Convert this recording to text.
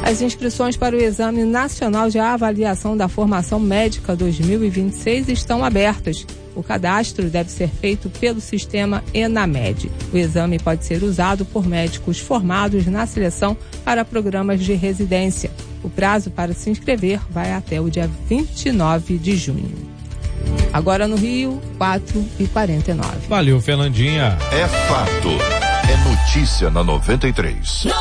As inscrições para o Exame Nacional de Avaliação da Formação Médica 2026 estão abertas. O cadastro deve ser feito pelo sistema ENAMED. O exame pode ser usado por médicos formados na seleção para programas de residência. O prazo para se inscrever vai até o dia 29 de junho. Agora no Rio, 4h49. Valeu, Fernandinha. É fato. É notícia na 93.